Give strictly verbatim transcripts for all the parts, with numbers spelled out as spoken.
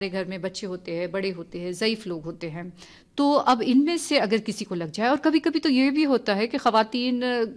घर में बच्चे होते हैं, बड़े होते हैं, ज़ईफ़ लोग होते हैं, तो अब इनमें से अगर किसी को लग जाए, और कभी-कभी तो ये भी होता है कि ख़वातीन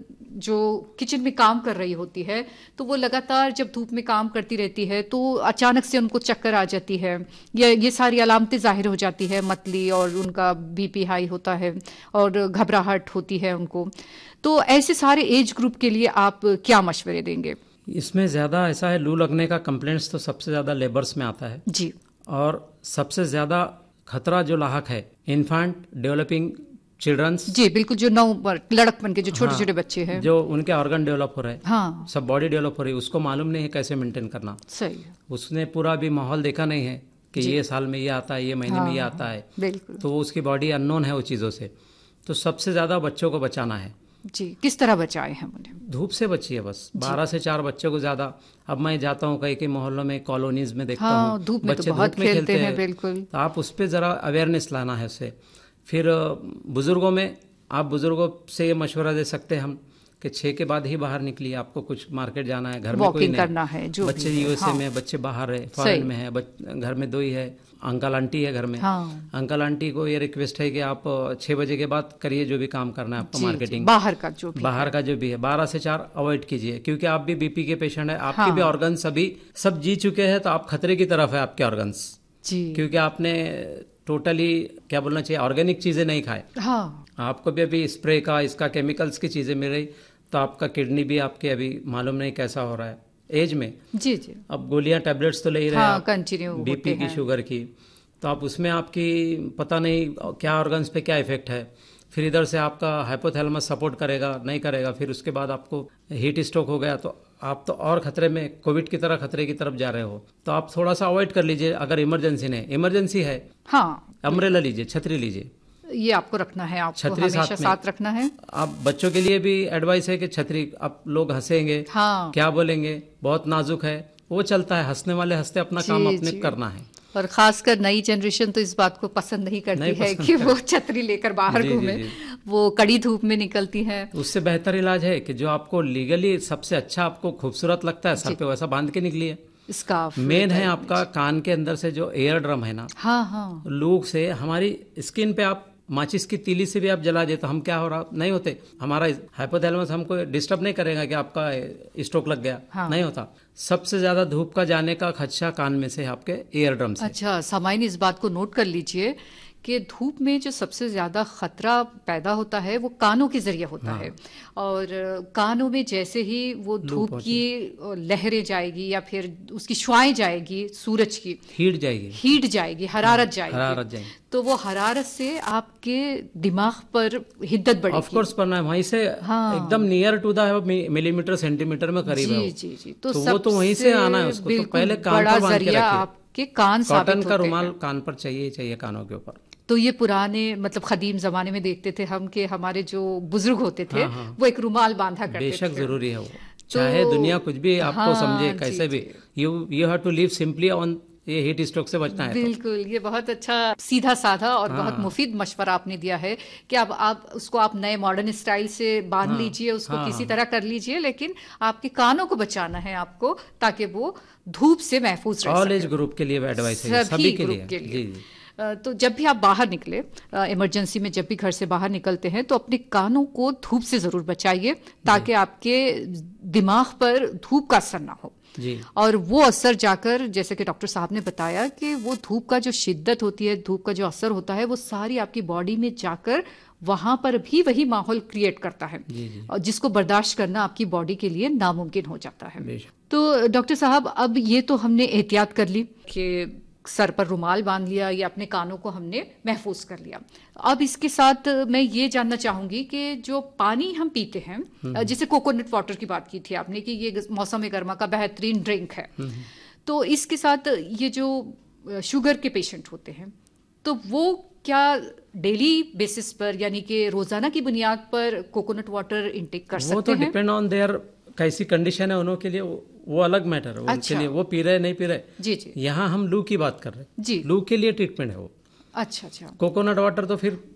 जो किचन में काम कर रही होती है, तो वो लगातार जब धूप में काम करती रहती है, तो अचानक से उनको चक्कर आ जाती है, या ये सारी अलामतें ज़ाहिर हो जाती है, मतली, और उनका बीपी हाई होता है और घबराहट होती है उनको। तो ऐसे सारे एज ग्रुप के लिए आप क्या मशवरे देंगे? इसमें ज़्यादा ऐसा है, लू लगने का कंप्लेंट्स तो सबसे ज़्यादा लेबर्स में आता है जी, और सबसे ज़्यादा खतरा जो लाहक है इन्फेंट डेवलपिंग चिल्ड्रंस। जी बिल्कुल, जो नौ लड़कपन के जो छोटे हाँ, छोटे बच्चे हैं, जो उनके ऑर्गन डेवलप हो रहे हैं, हाँ सब बॉडी डेवलप हो रही है, उसको मालूम नहीं है कैसे मेंटेन करना। सही है, उसने पूरा भी माहौल देखा नहीं है कि जी। ये साल में ये आता है, ये महीने में ये हाँ, आता है, बिल्कुल तो उसकी बॉडी अननोन है वो चीज़ों से। तो सबसे ज़्यादा बच्चों को बचाना है। जी। किस तरह बचाए हम उन्हें? धूप से बचिए बस, बारह से चार बच्चों को ज़्यादा। अब मैं जाता हूँ कई कई मोहल्लों में, कॉलोनीज में देखता हाँ, हूँ धूप में तो बच्चे बहुत धूप में खेलते खेलते हैं, हैं, बिल्कुल। तो आप उस पर ज़रा अवेयरनेस लाना है उससे। फिर बुज़ुर्गों में आप बुज़ुर्गों से ये मशवरा दे सकते हैं हम कि छः के बाद ही बाहर निकलिए, आपको कुछ मार्केट जाना है, घर में कोई वॉकिंग नहीं, करना है, जो बच्चे भी है, यूएसए हाँ। में, बच्चे बाहर है, फॉरेन में है, बच- घर में दो ही है, अंकल आंटी है घर में। हाँ। अंकल आंटी को ये रिक्वेस्ट है कि आप छः बजे के बाद करिए जो भी काम करना है आपको, जी, मार्केटिंग जी, बाहर का जो भी बाहर है। का जो भी है, बारह से चार अवॉइड कीजिए, क्योंकि आप भी बीपी के पेशेंट है, आपके हाँ। भी ऑर्गन सभी सब जी चुके हैं, तो आप खतरे की तरफ है आपके ऑर्गन्स, जी, क्योंकि आपने टोटली क्या बोलना चाहिए, ऑर्गेनिक चीजें नहीं खाए। हाँ आपको भी अभी स्प्रे का, इसका केमिकल्स की चीजें मिल रही, तो आपका किडनी भी आपके अभी मालूम नहीं कैसा हो रहा है एज में। जी जी, अब गोलियां टैबलेट्स तो ले ही रहे हैं हाँ आप, कंटिन्यू बीपी होते की, हैं। शुगर की, तो आप उसमें आपकी पता नहीं क्या ऑर्गन्स पे क्या इफेक्ट है। फिर इधर से आपका हाइपोथैलेमस सपोर्ट करेगा नहीं करेगा, फिर उसके बाद आपको हीट स्ट्रोक हो गया, तो आप तो और खतरे में, कोविड की तरह खतरे की तरफ जा रहे हो। तो आप थोड़ा सा अवॉइड कर लीजिए। अगर इमरजेंसी नहीं, इमरजेंसी है, हाँ, अम्ब्रेला लीजिए, छतरी लीजिए, ये आपको रखना है, आपको छतरी हमेशा साथ में। साथ रखना है। आप बच्चों के लिए भी एडवाइस है कि छतरी, अब लोग हंसेंगे, हाँ, क्या बोलेंगे, बहुत नाजुक है, वो चलता है, हंसने वाले हंसते, अपना जी, काम अपने जी। करना है। और खासकर नई जनरेशन तो इस बात को पसंद नहीं करती नहीं है पसंद कि कर- वो छतरी लेकर बाहर जी, जी, घूमे, जी। वो कड़ी धूप में निकलती है। उससे बेहतर इलाज है कि जो आपको लीगली सबसे अच्छा, आपको खूबसूरत लगता है, सर पे वैसा बांध के निकलिए। स्कार्फ मेन है टाइप में। आपका कान के अंदर से जो एयर ड्रम है ना, हाँ हाँ, लू से हमारी स्किन पे आप माचिस की तीली से भी आप जला दे, तो हम क्या हो रहा नहीं होते, हमारा हाइपोथैलेमस हमको डिस्टर्ब नहीं करेगा कि आपका स्ट्रोक लग गया, हाँ। नहीं होता। सबसे ज्यादा धूप का जाने का खदशा कान में से, आपके एयर ड्रम से। अच्छा, सामाइन इस बात को नोट कर लीजिए कि धूप में जो सबसे ज्यादा खतरा पैदा होता है वो कानों के जरिए होता हाँ। है, और कानों में जैसे ही वो धूप की लहरें जाएगी या फिर उसकी शुआएं जाएगी, सूरज की हीट जाएगी, हीट जाएगी, हरारत जाएगी, हरारत जाएगी, तो वो हरारत से आपके दिमाग पर हिद्दत बढ़ेगी। ऑफ कोर्स पड़ना है वहीं से, हाँ। एकदम near to the millimetre centimetre में करीब है जी वो। जी जी, तो वो तो वहीं से आना है उसको, तो बिल्कुल पहले कान बड़ा पर बांध के जरिया रखिए। आपके कान साबित कॉटन का होते रुमाल हैं। कान पर चाहिए ही चाहिए, कानों के ऊपर। तो ये पुराने मतलब खदीम जमाने में देखते थे हम कि हमारे जो बुजुर्ग होते थे, हाँ, हाँ। वो एक रुमाल बांधा करते बेशक थे। जरूरी है वो, तो- चाहे दुनिया कुछ भी आपको हाँ, समझे जी, कैसे भी, जी। You you have to live simply on, ये हीट स्ट्रोक से बचना है तो। बिल्कुल, ये बहुत अच्छा सीधा साधा और हाँ। बहुत मुफीद मशवरा आपने दिया है कि अब आप उसको आप नए मॉडर्न स्टाइल से बांध हाँ, लीजिए, उसको हाँ, किसी हाँ। तरह कर लीजिए, लेकिन आपके कानों को बचाना है आपको, ताकि वो धूप से महफूज रह ऑल सके। एज ग्रुप के लिए एडवाइस है ये, सभी सभी के ग्रुप लिए। के लिए। जी जी, अ, तो जब भी आप बाहर निकले, इमरजेंसी में जब भी घर से बाहर निकलते हैं, तो अपने कानों को धूप से जरूर बचाइए, ताकि आपके दिमाग पर धूप का असर ना हो। जी। और वो असर जाकर, जैसे कि डॉक्टर साहब ने बताया, कि वो धूप का जो शिद्दत होती है, धूप का जो असर होता है, वो सारी आपकी बॉडी में जाकर वहां पर भी वही माहौल क्रिएट करता है, जी, जी। और जिसको बर्दाश्त करना आपकी बॉडी के लिए नामुमकिन हो जाता है। बेशक। तो डॉक्टर साहब, अब ये तो हमने एहतियात कर ली कि सर पर रुमाल बांध लिया या अपने कानों को हमने महफूज कर लिया। अब इसके साथ मैं ये जानना चाहूंगी कि जो पानी हम पीते हैं, जैसे कोकोनट वाटर की बात की थी आपने कि ये मौसम गर्मा का बेहतरीन ड्रिंक है, तो इसके साथ ये जो शुगर के पेशेंट होते हैं, तो वो क्या डेली बेसिस पर, यानी कि रोजाना की बुनियाद पर कोकोनट वाटर इंटेक कर वो सकते तो हैं? डिपेंड ऑन देयर कैसी कंडीशन है उनके लिए, वो, वो अलग मैटर है, अच्छा। उनके लिए वो पी रहे नहीं पी रहे। जी जी यहाँ हम लू की बात कर रहे हैं, जी। लू के लिए ट्रीटमेंट है वो। अच्छा अच्छा, कोकोनट वाटर तो फिर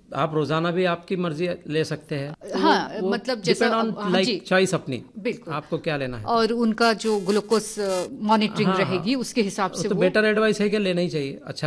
आप रोजाना भी आपकी मर्जी ले सकते हैं। तो हाँ, वो मतलब जैसा डिपेंड ऑन हाँ जी, लाइक चॉइस अपनी, बिल्कुल। आपको क्या लेना है। और उनका जो ग्लूकोज मॉनिटरिंग हाँ हाँ, रहेगी उसके हिसाब से तो वो बेटर एडवाइस है कि लेना ही चाहिए, अच्छा